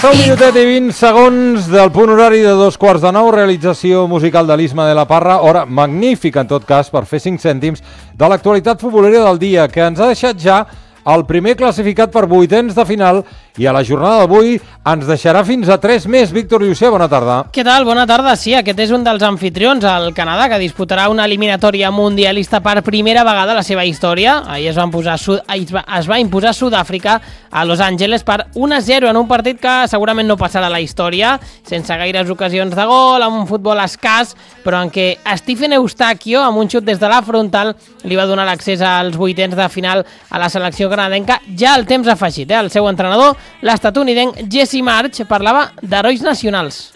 Un minutet i 20 segons del punt horari de 8:45, realització musical de l'Isma de la Parra, hora magnífica en tot cas per fer 5 cèntims de l'actualitat futbolera del dia, que ens ha deixat ja el primer classificat per vuitens de final i a la jornada d'avui ens deixarà fins a 3 més. Víctor Llucé, bona tarda. Què tal? Bona tarda. Sí, aquest és un dels anfitrions, el Canadà, que disputarà una eliminatòria mundialista per primera vegada a la seva història. Ahir es va imposar Sud-àfrica a Los Angeles per 1-0 en un partit que segurament no passarà a la història, sense gaires ocasions de gol, amb un futbol escàs, però en què Stephen Eustachio, amb un xut des de la frontal, li va donar l'accés als vuitens de final a la selecció canadenca. Ja el temps afegit, el seu entrenador, l'estatunidenc Jesse March, parlava d'herois nacionals.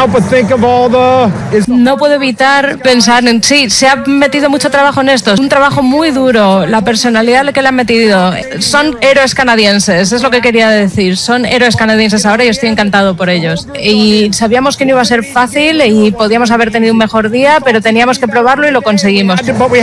No puedo evitar pensar en sí, se ha metido mucho trabajo en esto, es un trabajo muy duro, la personalidad que le han metido, son héroes canadienses, es lo que quería decir, son héroes canadienses ahora y estoy encantado por ellos. Y sabíamos que no iba a ser fácil y podíamos haber tenido un mejor día, pero teníamos que probarlo y lo conseguimos.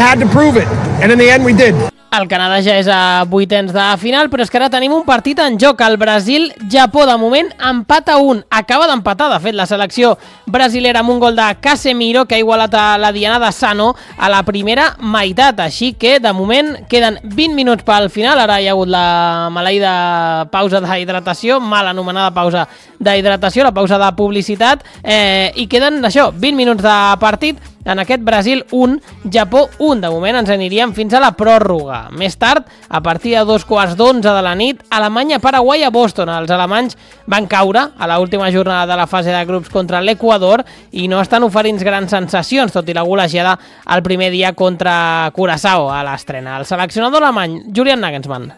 El Canadà ja és a vuitens de final, però és que ara tenim un partit en joc. El Brasil-Japó, de moment, empat a 1. Acaba d'empatar, de fet, la selecció brasilera amb un gol de Casemiro, que ha igualat a la diana de Sano a la primera meitat. Així que, de moment, queden 20 minuts pel final. Ara hi ha hagut la maleïda pausa d'hidratació, mal anomenada pausa d'hidratació, la pausa de publicitat, i queden, això, 20 minuts de partit. En aquest Brasil 1, Japó 1. De moment ens aniríem fins a la pròrroga. Més tard, a partir de 2:15 de la nit, Alemanya-Paraguai a Boston. Els alemanys van caure a l'última jornada de la fase de grups contra l'Equador i no estan oferint grans sensacions, tot i la golejada el primer dia contra Curaçao a l'estrena. El seleccionador alemany, Julian Nagelsmann.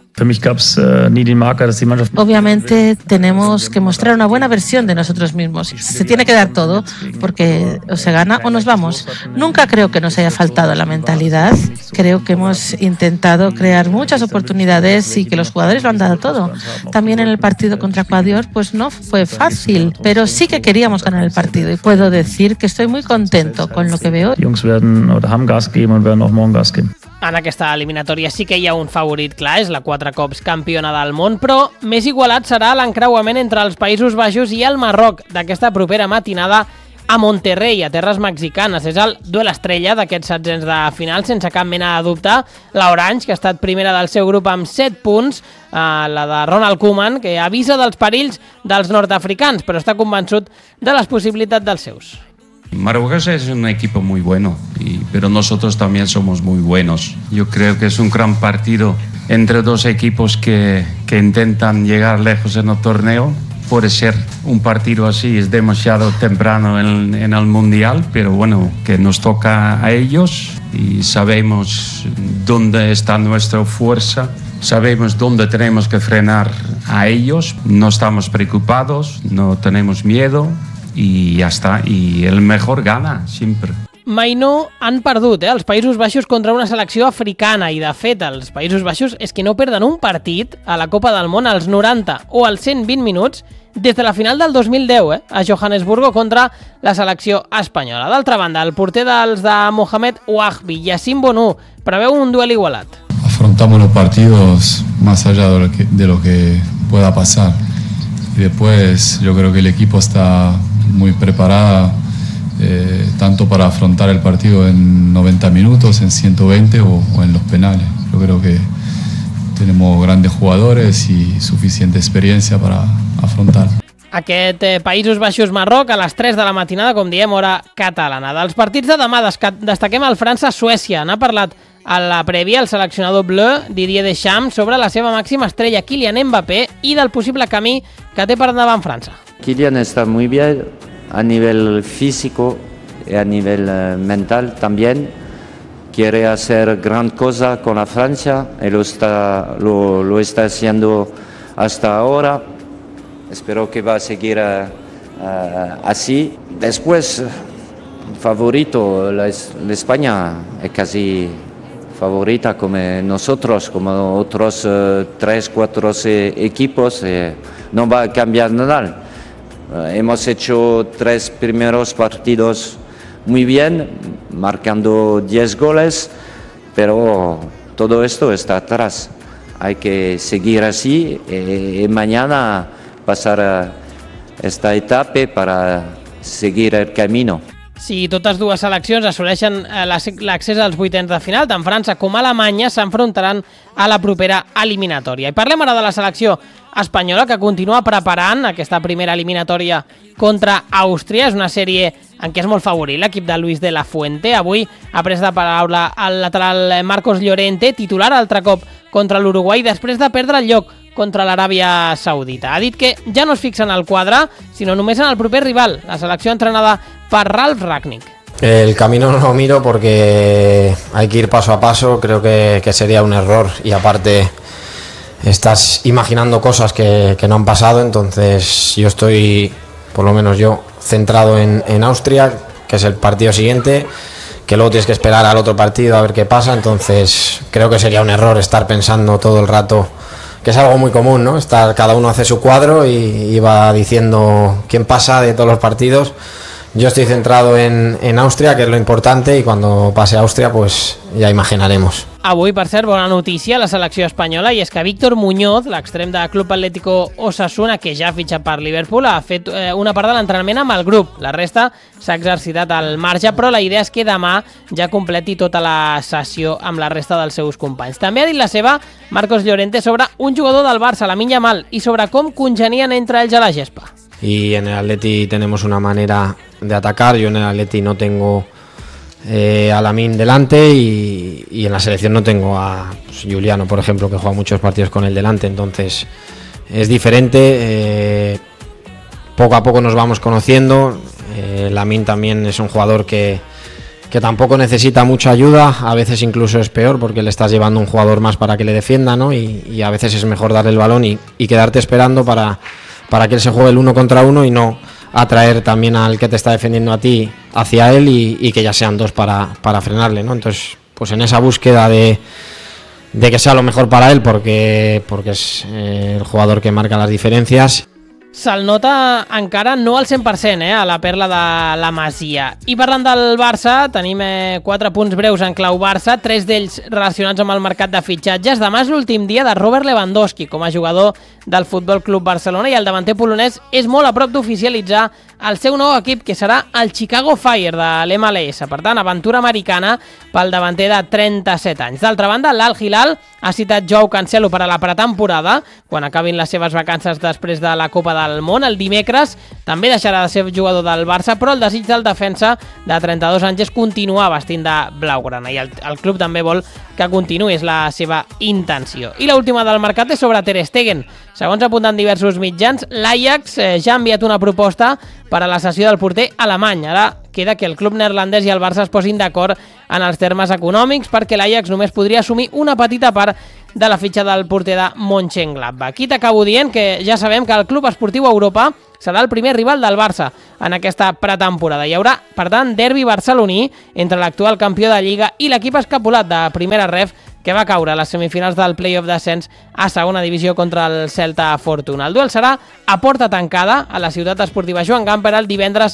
Obviamente tenemos que mostrar una buena versión de nosotros mismos. Se tiene que dar todo, porque o se gana o nos vamos. Nunca creo que nos haya faltado la mentalidad. Creo que hemos intentado crear muchas oportunidades y que los jugadores lo han dado todo. También en el partido contra Ecuador, pues no fue fácil, pero sí que queríamos ganar el partido y puedo decir que estoy muy contento con lo que veo. En aquesta eliminatòria sí que hi ha un favorit clar, és la 4 cops campiona del món, però més igualat serà l'encreuament entre els Països Baixos i el Marroc d'aquesta propera matinada a Monterrey, a terres mexicanes. És el duel estrella d'aquests setzents de final, sense cap mena de dubte. L'Orange, que ha estat primera del seu grup amb 7 punts, la de Ronald Koeman, que avisa dels perills dels nord-africans, però està convençut de les possibilitats dels seus. Marruecos es un equipo muy bueno, pero nosotros también somos muy buenos. Yo creo que es un gran partido entre dos equipos que intentan llegar lejos en el torneo. Puede ser un partido así, es demasiado temprano en el Mundial, pero bueno, que nos toca a ellos y sabemos dónde está nuestra fuerza. Sabemos dónde tenemos que frenar a ellos, no estamos preocupados, no tenemos miedo. I ja està, i el mejor gana, sempre. Mai no han perdut, els Països Baixos contra una selecció africana, i de fet els Països Baixos és que no perden un partit a la Copa del Món als 90 o als 120 minuts des de la final del 2010, a Johannesburgo contra la selecció espanyola. D'altra banda, el porter dels de Mohamed Ouahbi, Yacine Bonu, preveu un duel igualat. Afrontamos los partidos más allá de lo que pueda pasar. Y después yo creo que el equipo está muy preparada tanto para afrontar el partido en 90 minutos, en 120 o en los penales. Yo creo que tenemos grandes jugadores y suficiente experiencia para afrontar. Aquest Països Baixos-Marroc a les 3 de la matinada, com diem, hora catalana. Dels partits de demà destaquem el França-Suècia. N'ha parlat a la prèvia el seleccionador bleu Didier Deschamps sobre la seva màxima estrella Kylian Mbappé i del possible camí que té per endavant França. Kylian está muy bien a nivel físico y a nivel mental también. Quiere hacer gran cosa con la Francia y lo está haciendo hasta ahora. Espero que va a seguir así. Después, favorito, la España es casi favorita como nosotros, como otros 3-4 equipos. No va a cambiar nada. Hemos hecho 3 primeros partidos muy bien, marcando 10 goles, pero todo esto está atrás. Hay que seguir así y mañana pasar esta etapa para seguir el camino. Si totes dues seleccions assoleixen l'accés als vuitens de final, tant França com Alemanya s'enfrontaran a la propera eliminatòria. I parlem ara de la selecció espanyola, que continua preparant aquesta primera eliminatòria contra Àustria. És una sèrie en què és molt favorit l'equip de Luis de la Fuente. Avui ha pres de paraula el lateral Marcos Llorente, titular altre cop contra l'Uruguai, després de perdre el lloc contra l'Aràbia Saudita. Ha dit que ja no es fixa en el quadre, sinó només en el proper rival, la selecció entrenada per Ralf Rangnick. El camino no lo miro porque hay que ir paso a paso, creo que sería un error y aparte estás imaginando cosas que no han pasado, entonces yo estoy, por lo menos yo, centrado en Austria, que es el partido siguiente, que luego tienes que esperar al otro partido a ver qué pasa, entonces creo que sería un error estar pensando todo el rato, que es algo muy común, ¿no? Cada uno hace su cuadro y va diciendo quién pasa de todos los partidos. Yo estoy centrado en Austria, que es lo importante, y cuando pase a Austria pues ja imaginaremos. Avui, per cert, bona notícia a la selecció espanyola, i és que Víctor Muñoz, l'extrem de Club Atlético Osasuna, que ja ha fitxat per Liverpool, ha fet una part de l'entrenament amb el grup. La resta s'ha exercitat al marge, però la idea és que demà ja completi tota la sessió amb la resta dels seus companys. També ha dit la seva Marcos Llorente sobre un jugador del Barça, Lamine Yamal, i sobre com congenien entre ells a la gespa. Y en el Atleti tenemos una manera de atacar, yo en el Atleti no tengo a Lamine delante y en la selección no tengo a Juliano, por ejemplo, que juega muchos partidos con él delante, entonces es diferente, poco a poco nos vamos conociendo. Lamine también es un jugador que tampoco necesita mucha ayuda, a veces incluso es peor porque le estás llevando un jugador más para que le defienda, ¿no? Y a veces es mejor darle el balón y quedarte esperando para que él se juegue el 1 contra 1 y no atraer también al que te está defendiendo a ti hacia él y que ya sean dos para frenarle, ¿no? Entonces, pues en esa búsqueda de que sea lo mejor para él porque es el jugador que marca las diferencias. Se'l nota encara no al 100%, a la perla de la Masia. I parlant del Barça, tenim 4 punts breus en clau Barça, 3 d'ells relacionats amb el mercat de fitxatges. Demà és l'últim dia de Robert Lewandowski com a jugador del Futbol Club Barcelona, i el davanter polonès és molt a prop d'oficialitzar el seu nou equip, que serà el Chicago Fire de l'MLS. Per tant, aventura americana pel davanter de 37 anys. D'altra banda, l'Al Hilal ha citat Joao Cancelo per a la pretemporada, quan acabin les seves vacances després de la Copa del Món. El dimecres també deixarà de ser jugador del Barça, però el desig del defensa de 32 anys és continuar vestint de blaugrana, i el club també vol que continuï, és la seva intenció. I l'última del mercat és sobre Ter Stegen. Segons apunten diversos mitjans, l'Ajax ja ha enviat una proposta per a la cessió del porter alemany. Ara queda que el club neerlandès i el Barça es posin d'acord en els termes econòmics, perquè l'Ajax només podria assumir una petita part de la fitxa del porter de Mönchengladbach. Aquí t'acabo dient que ja sabem que el Club Esportiu Europa serà el primer rival del Barça en aquesta pretemporada. Hi haurà, per tant, derbi barceloní entre l'actual campió de Lliga i l'equip escapulat de Primera Ref, que va caure a les semifinals del play-off d'ascens a segona divisió contra el Celta Fortuna. El duel serà a porta tancada a la ciutat esportiva Joan Gamper el divendres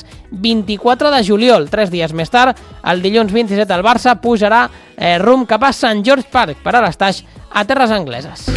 24 de juliol. 3 dies més tard, el dilluns 27, el Barça pujarà rumb cap a St. George Park per a l'estaix a terres angleses.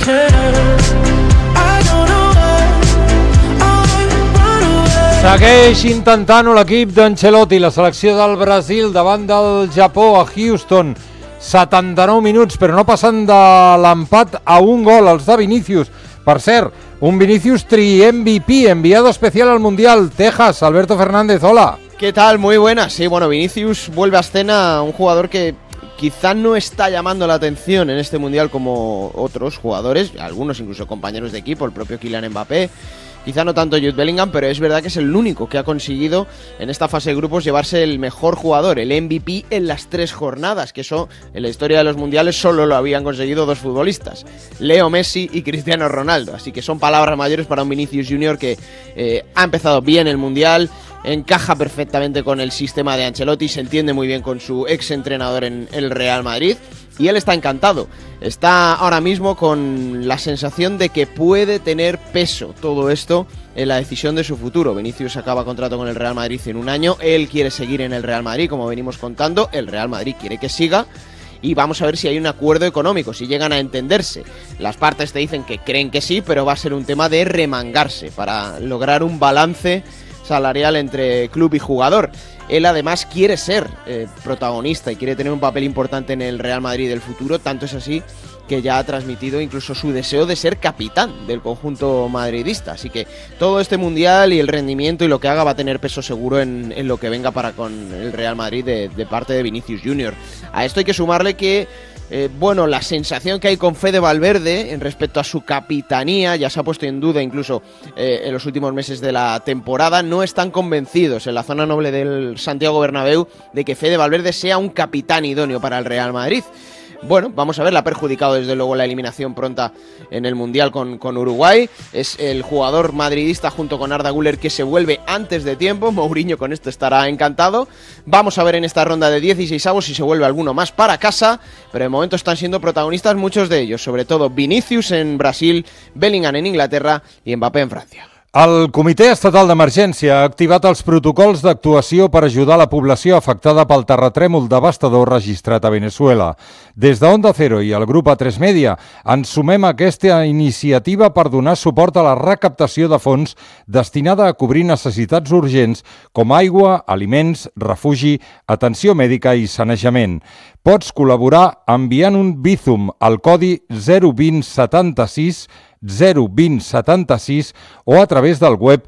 Segueix intentant-ho l'equip d'Ancelotti, la selecció del Brasil davant del Japó a Houston. 79 minuts, però no passen de l'empat a un gol, els de Vinícius. Per cert, un Vinícius tri-MVP, enviado especial al Mundial. Texas, Alberto Fernández, hola. ¿Qué tal? Muy buenas. Sí, bueno, Vinícius vuelve a escena, un jugador que quizá no está llamando la atención en este Mundial como otros jugadores, algunos incluso compañeros de equipo, el propio Kylian Mbappé. Quizá no tanto Jude Bellingham, pero es verdad que es el único que ha conseguido en esta fase de grupos llevarse el mejor jugador, el MVP, en las 3 jornadas, que eso en la historia de los mundiales solo lo habían conseguido 2 futbolistas, Leo Messi y Cristiano Ronaldo. Así que son palabras mayores para un Vinícius Junior que ha empezado bien el mundial, encaja perfectamente con el sistema de Ancelotti, se entiende muy bien con su ex entrenador en el Real Madrid. Y él está encantado, está ahora mismo con la sensación de que puede tener peso todo esto en la decisión de su futuro. Vinícius acaba contrato con el Real Madrid en un año, él quiere seguir en el Real Madrid, como venimos contando, el Real Madrid quiere que siga, y vamos a ver si hay un acuerdo económico, si llegan a entenderse. Las partes te dicen que creen que sí, pero va a ser un tema de remangarse para lograr un balance salarial entre club y jugador. Él además quiere ser protagonista y quiere tener un papel importante en el Real Madrid del futuro, tanto es así que ya ha transmitido incluso su deseo de ser capitán del conjunto madridista. Así que todo este mundial y el rendimiento y lo que haga va a tener peso seguro en lo que venga para con el Real Madrid de parte de Vinicius Junior. A esto hay que sumarle que la sensación que hay con Fede Valverde en respecto a su capitanía ya se ha puesto en duda incluso en los últimos meses de la temporada. No están convencidos en la zona noble del Santiago Bernabéu de que Fede Valverde sea un capitán idóneo para el Real Madrid. Bueno, vamos a ver, le ha perjudicado desde luego la eliminación pronta en el Mundial con Uruguay. Es el jugador madridista junto con Arda Güler que se vuelve antes de tiempo. Mourinho con esto estará encantado. Vamos a ver en esta ronda de 16avos si se vuelve alguno más para casa, pero de momento están siendo protagonistas muchos de ellos, sobre todo Vinicius en Brasil, Bellingham en Inglaterra y Mbappé en Francia. El Comitè Estatal d'Emergència ha activat els protocols d'actuació per ajudar la població afectada pel terratrèmol devastador registrat a Venezuela. Des d'Onda Cero i el grup A3 Media ens sumem a aquesta iniciativa per donar suport a la recaptació de fons destinada a cobrir necessitats urgents com aigua, aliments, refugi, atenció mèdica i sanejament. Pots col·laborar enviant un Bizum al codi 02076 02076 o a través del web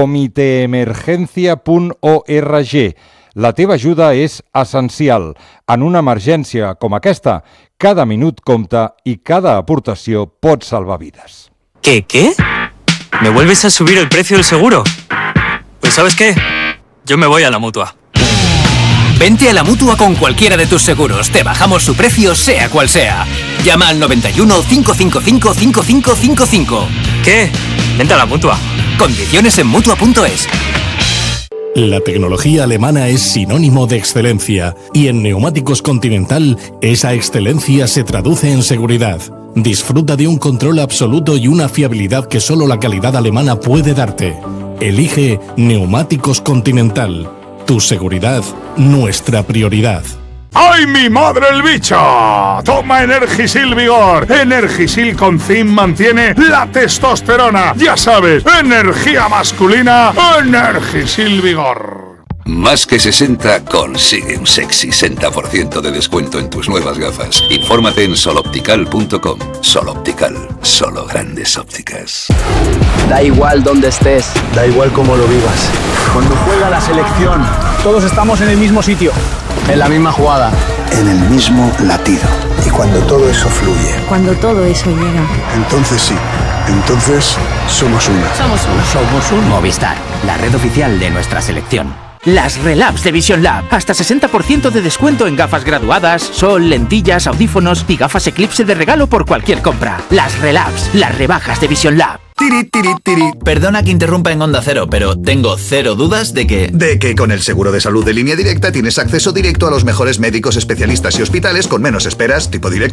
comiteemergencia.org. La teva ajuda és essencial. En una emergència com aquesta, cada minut compta i cada aportació pot salvar vides. ¿Qué? ¿Me vuelves a subir el precio del seguro? Pues ¿sabes qué? Yo me voy a la Mutua. Vente a la Mutua con cualquiera de tus seguros. Te bajamos su precio, sea cual sea. Llama al 91 555 5555. ¿Qué? Vente a la Mutua. Condiciones en Mutua.es. La tecnología alemana es sinónimo de excelencia y en Neumáticos Continental esa excelencia se traduce en seguridad. Disfruta de un control absoluto y una fiabilidad que solo la calidad alemana puede darte. Elige Neumáticos Continental. Tu seguridad, nuestra prioridad. ¡Ay, mi madre el bicho! Toma Energisil Vigor. Energisil con zinc mantiene la testosterona. Ya sabes, energía masculina, Energisil Vigor. Más que 60 consigue un sexy 60% de descuento en tus nuevas gafas. Infórmate en soloptical.com. Soloptical, solo grandes ópticas. Da igual donde estés, da igual cómo lo vivas. Cuando juega la selección, todos estamos en el mismo sitio, en la misma jugada, en el mismo latido. Y cuando todo eso fluye, cuando todo eso llega, entonces sí, entonces somos uno. Somos un Movistar, la red oficial de nuestra selección. Las Relabs de Vision Lab. Hasta 60% de descuento en gafas graduadas, sol, lentillas, audífonos y gafas Eclipse de regalo por cualquier compra. Las Relabs, las rebajas de Vision Lab. Tiri. Perdona que interrumpa en Onda Cero, pero tengo cero dudas de que con el seguro de salud de Línea Directa tienes acceso directo a los mejores médicos, especialistas y hospitales con menos esperas, tipo directo.